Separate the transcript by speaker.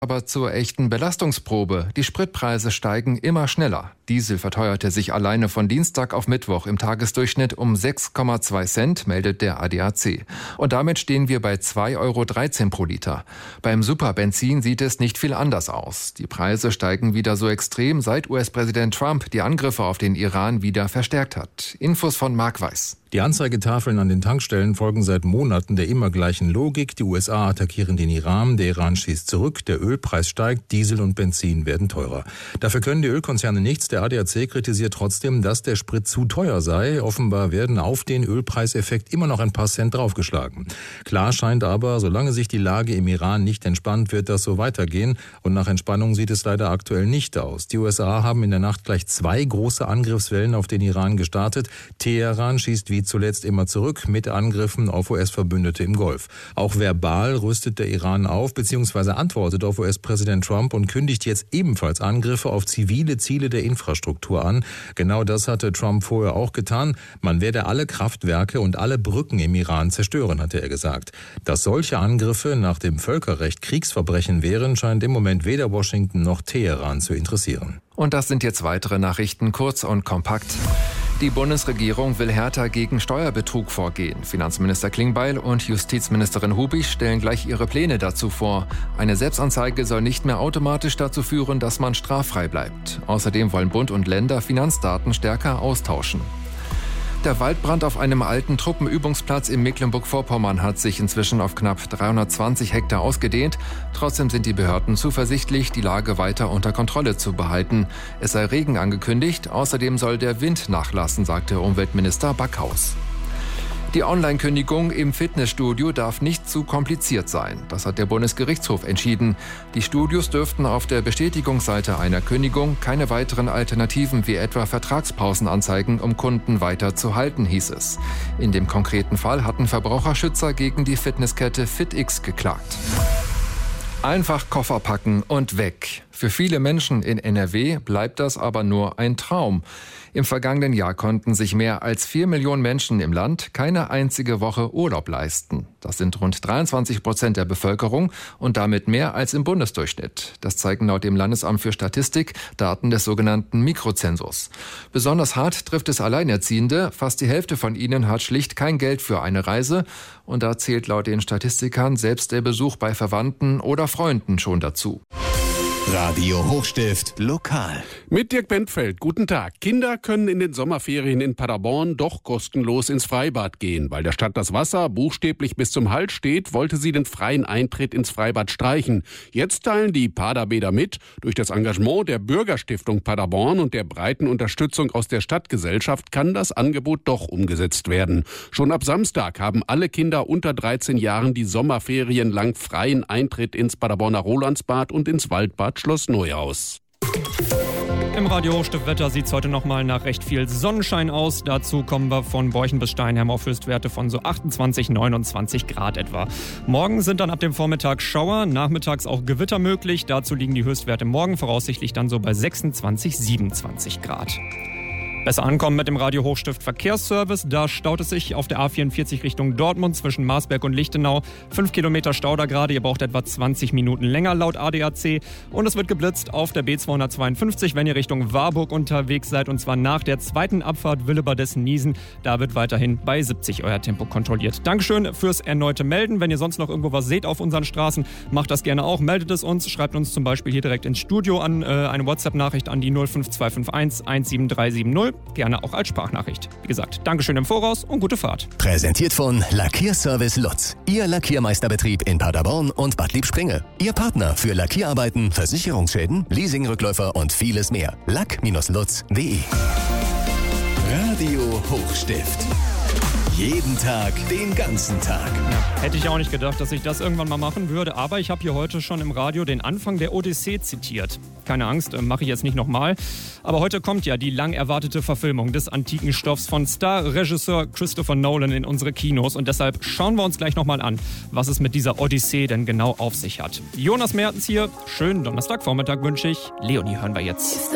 Speaker 1: Aber zur echten Belastungsprobe. Die Spritpreise steigen immer schneller. Diesel verteuerte sich alleine von Dienstag auf Mittwoch im Tagesdurchschnitt um 6,2 Cent, meldet der ADAC. Und damit stehen wir bei 2,13 € pro Liter. Beim Superbenzin sieht es nicht viel anders aus. Die Preise steigen wieder so extrem, seit US-Präsident Trump die Angriffe auf den Iran wieder verstärkt hat. Infos von Marc Weiß.
Speaker 2: Die Anzeigetafeln an den Tankstellen folgen seit Monaten der immer gleichen Logik. Die USA attackieren den Iran, der Iran schießt zurück, der Ölpreis steigt, Diesel und Benzin werden teurer. Dafür können die Ölkonzerne nichts. Der ADAC kritisiert trotzdem, dass der Sprit zu teuer sei. Offenbar werden auf den Ölpreiseffekt immer noch ein paar Cent draufgeschlagen. Klar scheint aber, solange sich die Lage im Iran nicht entspannt, wird das so weitergehen. Und nach Entspannung sieht es leider aktuell nicht aus. Die USA haben in der Nacht gleich 2 große Angriffswellen auf den Iran gestartet. Teheran schießt wie zuletzt immer zurück mit Angriffen auf US-Verbündete im Golf. Auch verbal rüstet der Iran auf bzw. antwortet auf US-Präsident Trump und kündigt jetzt ebenfalls Angriffe auf zivile Ziele der Infrastruktur an. Genau das hatte Trump vorher auch getan. Man werde alle Kraftwerke und alle Brücken im Iran zerstören, hatte er gesagt. Dass solche Angriffe nach dem Völkerrecht Kriegsverbrechen wären, scheint im Moment weder Washington noch Teheran zu interessieren.
Speaker 1: Und das sind jetzt weitere Nachrichten, kurz und kompakt. Die Bundesregierung will härter gegen Steuerbetrug vorgehen. Finanzminister Klingbeil und Justizministerin Hubig stellen gleich ihre Pläne dazu vor. Eine Selbstanzeige soll nicht mehr automatisch dazu führen, dass man straffrei bleibt. Außerdem wollen Bund und Länder Finanzdaten stärker austauschen. Der Waldbrand auf einem alten Truppenübungsplatz in Mecklenburg-Vorpommern hat sich inzwischen auf knapp 320 Hektar ausgedehnt. Trotzdem sind die Behörden zuversichtlich, die Lage weiter unter Kontrolle zu behalten. Es sei Regen angekündigt, außerdem soll der Wind nachlassen, sagte Umweltminister Backhaus. Die Online-Kündigung im Fitnessstudio darf nicht zu kompliziert sein. Das hat der Bundesgerichtshof entschieden. Die Studios dürften auf der Bestätigungsseite einer Kündigung keine weiteren Alternativen wie etwa Vertragspausen anzeigen, um Kunden weiter zu halten, hieß es. In dem konkreten Fall hatten Verbraucherschützer gegen die Fitnesskette FitX geklagt. Einfach Koffer packen und weg. Für viele Menschen in NRW bleibt das aber nur ein Traum. Im vergangenen Jahr konnten sich mehr als 4 Millionen Menschen im Land keine einzige Woche Urlaub leisten. Das sind rund 23% der Bevölkerung und damit mehr als im Bundesdurchschnitt. Das zeigen laut dem Landesamt für Statistik Daten des sogenannten Mikrozensus. Besonders hart trifft es Alleinerziehende. Fast die Hälfte von ihnen hat schlicht kein Geld für eine Reise. Und da zählt laut den Statistikern selbst der Besuch bei Verwandten oder Freunden schon dazu.
Speaker 3: Radio Hochstift lokal.
Speaker 4: Mit Dirk Bentfeld, guten Tag. Kinder können in den Sommerferien in Paderborn doch kostenlos ins Freibad gehen. Weil der Stadt das Wasser buchstäblich bis zum Hals steht, wollte sie den freien Eintritt ins Freibad streichen. Jetzt teilen die Paderbäder mit. Durch das Engagement der Bürgerstiftung Paderborn und der breiten Unterstützung aus der Stadtgesellschaft kann das Angebot doch umgesetzt werden. Schon ab Samstag haben alle Kinder unter 13 Jahren die Sommerferien lang freien Eintritt ins Paderborner Rolandsbad und ins Waldbad Schloss Neuhaus.
Speaker 5: Im Radio Hochstift-Wetter sieht es heute nochmal nach recht viel Sonnenschein aus. Dazu kommen wir von Borchen bis Steinheim auf Höchstwerte von so 28, 29 Grad etwa. Morgen sind dann ab dem Vormittag Schauer, nachmittags auch Gewitter möglich. Dazu liegen die Höchstwerte morgen voraussichtlich dann so bei 26, 27 Grad. Besser ankommen mit dem Radio Hochstift Verkehrsservice. Da staut es sich auf der A44 Richtung Dortmund zwischen Marsberg und Lichtenau. 5 Kilometer Stau da gerade. Ihr braucht etwa 20 Minuten länger laut ADAC. Und es wird geblitzt auf der B252, wenn ihr Richtung Warburg unterwegs seid. Und zwar nach der zweiten Abfahrt Willebadessen-Niesen. Da wird weiterhin bei 70 euer Tempo kontrolliert. Dankeschön fürs erneute Melden. Wenn ihr sonst noch irgendwo was seht auf unseren Straßen, macht das gerne auch. Meldet es uns. Schreibt uns zum Beispiel hier direkt ins Studio an. Eine WhatsApp-Nachricht an die 05251 17370. Gerne auch als Sprachnachricht. Wie gesagt, Dankeschön im Voraus und gute Fahrt.
Speaker 3: Präsentiert von Lackierservice Lutz. Ihr Lackiermeisterbetrieb in Paderborn und Bad Liebspringe. Ihr Partner für Lackierarbeiten, Versicherungsschäden, Leasingrückläufer und vieles mehr. lack-lutz.de. Radio Hochstift. Jeden Tag, den ganzen Tag.
Speaker 5: Ja, hätte ich auch nicht gedacht, dass ich das irgendwann mal machen würde. Aber ich habe hier heute schon im Radio den Anfang der Odyssee zitiert. Keine Angst, mache ich jetzt nicht nochmal. Aber heute kommt ja die lang erwartete Verfilmung des antiken Stoffs von Star-Regisseur Christopher Nolan in unsere Kinos. Und deshalb schauen wir uns gleich nochmal an, was es mit dieser Odyssee denn genau auf sich hat. Jonas Mertens hier. Schönen Donnerstagvormittag wünsche ich. Leonie hören wir jetzt.